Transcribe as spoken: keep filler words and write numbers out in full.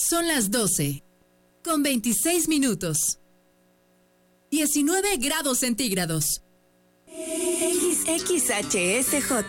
Son las doce, con veintiséis minutos. diecinueve grados centígrados. X X H S J